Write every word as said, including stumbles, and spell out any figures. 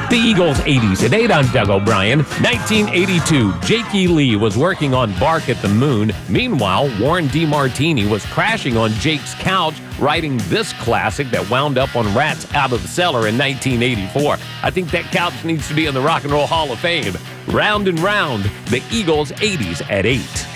The Eagles' eighties at eight, I'm Doug O'Brien. nineteen eighty-two, Jakey Lee was working on Bark at the Moon. Meanwhile, Warren DeMartini was crashing on Jake's couch, writing this classic that wound up on Rats Out of the Cellar in nineteen eighty-four. I think that couch needs to be in the Rock and Roll Hall of Fame. Round and Round, the Eagles' eighties at eight.